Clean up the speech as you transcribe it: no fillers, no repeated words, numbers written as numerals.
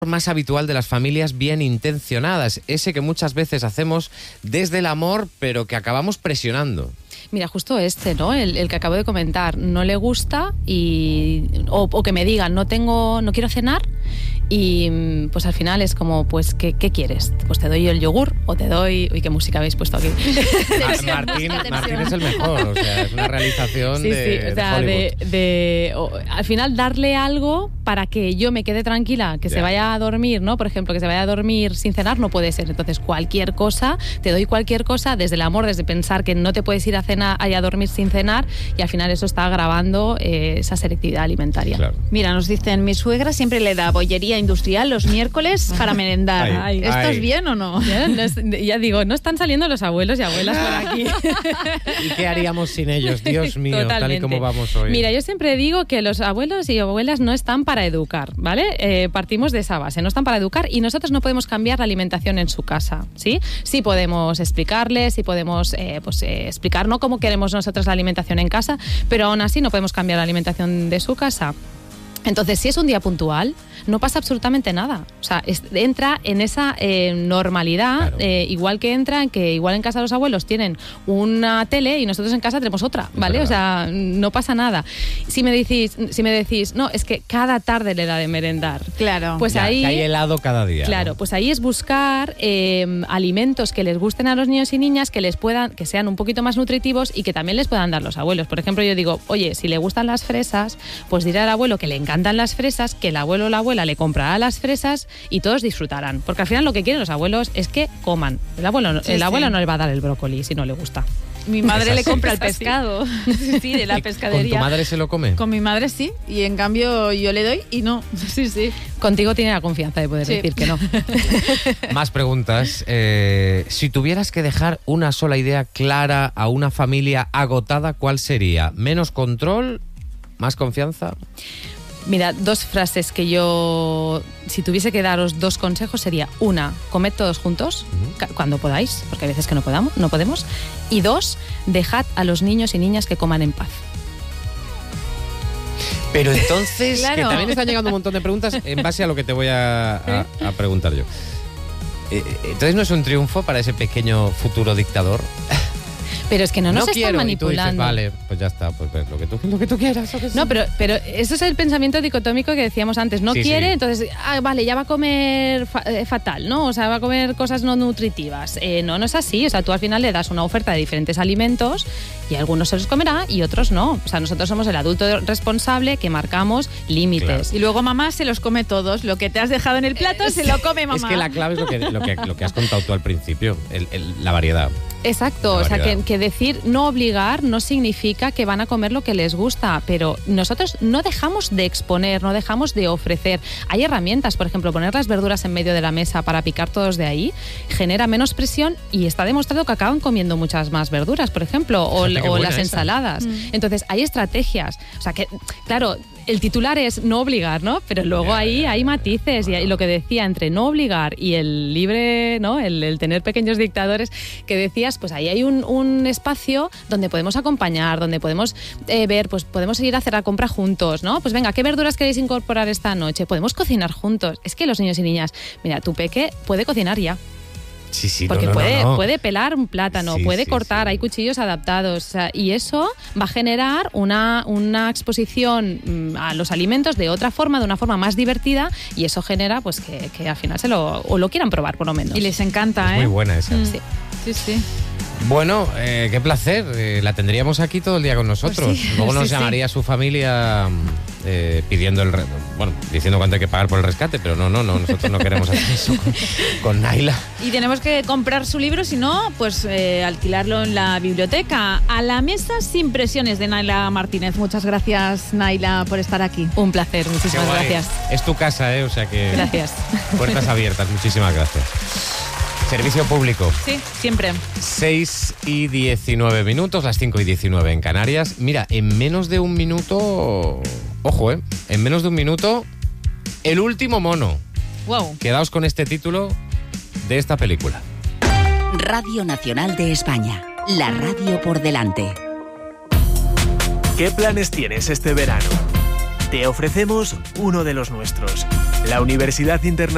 más habitual de las familias bien intencionadas, ese que muchas veces hacemos desde el amor, pero que acabamos presionando. Mira, justo ¿no? El que acabo de comentar, no le gusta o que me digan, no quiero cenar, y pues al final es como, pues, ¿qué quieres? Pues te doy el yogur o te doy... Uy, qué música habéis puesto aquí. Martín es el mejor, o sea, es una realización de Hollywood. Al final darle algo para que yo me quede tranquila, que se vaya a dormir, ¿no? Por ejemplo, que se vaya a dormir sin cenar no puede ser. Entonces, cualquier cosa, te doy cualquier cosa, desde el amor, desde pensar que no te puedes ir a dormir sin cenar, y al final eso está agravando esa selectividad alimentaria. Claro. Mira, nos dicen, mi suegra siempre le da bollería industrial los miércoles para merendar. ¿Esto es bien o no? Ya digo, no están saliendo los abuelos y abuelas por aquí. ¿Y qué haríamos sin ellos? Dios mío, totalmente. Tal y como vamos hoy. Mira, yo siempre digo que los abuelos y abuelas no están para educar, ¿vale? Partimos de esa base, no están para educar, y nosotros no podemos cambiar la alimentación en su casa, ¿sí? Sí podemos explicarles, sí podemos explicar, ¿no?, cómo queremos nosotros la alimentación en casa, pero aún así no podemos cambiar la alimentación de su casa. Entonces, si es un día puntual, no pasa absolutamente nada. O sea, entra en esa normalidad, claro. Igual en casa los abuelos tienen una tele y nosotros en casa tenemos otra, ¿vale? O sea, no pasa nada. Si me decís, no, es que cada tarde le da de merendar. Claro. Pues ya, ahí... que hay helado cada día. Claro, ¿no? Pues ahí es buscar alimentos que les gusten a los niños y niñas, que sean un poquito más nutritivos y que también les puedan dar los abuelos. Por ejemplo, yo digo, oye, si le gustan las fresas, pues diré al abuelo que le encantan las fresas, que el abuelo o la abuela le comprará las fresas y todos disfrutarán. Porque al final lo que quieren los abuelos es que coman. El abuelo no le va a dar el brócoli si no le gusta. Mi madre le compra el pescado. Sí, de la pescadería. ¿Con tu madre se lo come? Con mi madre sí, y en cambio yo le doy y no. Sí. Contigo tiene la confianza de poder decir que no. Más preguntas. Si tuvieras que dejar una sola idea clara a una familia agotada, ¿cuál sería? ¿Menos control? ¿Más confianza? Mira, dos frases que yo, si tuviese que daros dos consejos, sería: una, comed todos juntos, cuando podáis, porque hay veces que no podemos, y dos, dejad a los niños y niñas que coman en paz. Pero entonces, claro. Que también están llegando un montón de preguntas en base a lo que te voy a preguntar yo. Entonces, ¿no es un triunfo para ese pequeño futuro dictador? Pero es que no nos están manipulando. Y tú dices, vale, pues ya está, pues lo que tú quieras. No, pero eso es el pensamiento dicotómico que decíamos antes. No quiere, sí. Entonces, vale, ya va a comer fatal, ¿no? O sea, va a comer cosas no nutritivas. No es así. O sea, tú al final le das una oferta de diferentes alimentos y algunos se los comerá y otros no. O sea, nosotros somos el adulto responsable que marcamos límites. Claro. Y luego mamá se los come todos. Lo que te has dejado en el plato se lo come mamá. Es que la clave es lo que has contado tú al principio, la variedad. Exacto, o sea, que decir no obligar no significa que van a comer lo que les gusta, pero nosotros no dejamos de exponer, no dejamos de ofrecer. Hay herramientas, por ejemplo, poner las verduras en medio de la mesa para picar todos de ahí, genera menos presión y está demostrado que acaban comiendo muchas más verduras, por ejemplo, o las ensaladas. Entonces, hay estrategias. O sea, que, claro, el titular es no obligar, ¿no? Pero luego ahí hay matices y lo que decía entre no obligar y el libre, ¿no? El tener pequeños dictadores que decías, pues ahí hay un espacio donde podemos acompañar, donde podemos ver, pues podemos ir a hacer la compra juntos, ¿no? Pues venga, ¿qué verduras queréis incorporar esta noche? Podemos cocinar juntos. Es que los niños y niñas, mira, tu peque puede cocinar ya. Sí, porque puede pelar un plátano, puede cortar, hay cuchillos adaptados, o sea, y eso va a generar una exposición a los alimentos de otra forma, de una forma más divertida, y eso genera pues que al final lo quieran probar por lo menos. Y les encanta, es muy buena esa. Sí. Bueno, qué placer. La tendríamos aquí todo el día con nosotros. Pues sí. Luego nos llamaría su familia pidiendo diciendo cuánto hay que pagar por el rescate, pero no, nosotros no queremos hacer eso con Naila. Y tenemos que comprar su libro, si no, pues alquilarlo en la biblioteca. A la mesa sin presiones, de Naila Martínez. Muchas gracias, Naila, por estar aquí. Un placer, muchísimas gracias. Es tu casa, o sea que... Gracias. Puertas abiertas, muchísimas gracias. Servicio público. Sí, siempre. 6:19 minutos, las 5:19 en Canarias. Mira, en menos de un minuto... Ojo, en menos de un minuto, El último mono. Wow. Quedaos con este título de esta película. Radio Nacional de España. La radio por delante. ¿Qué planes tienes este verano? Te ofrecemos uno de los nuestros. La Universidad Internacional